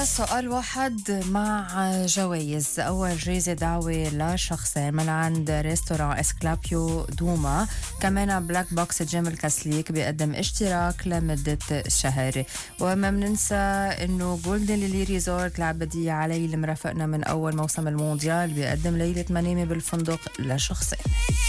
سؤال واحد مع جوائز. أول جايزة دعوة لشخصين من عند ريستوران اسكلابيو دوما. كمان بلاك بوكس جيم الكاسليك بيقدم اشتراك لمدة شهر. وما مننسى انه جولدن ليلي ريزورت العبدية علي اللي مرافقنا من أول موسم المونديال بيقدم ليلة منامة بالفندق لشخصين.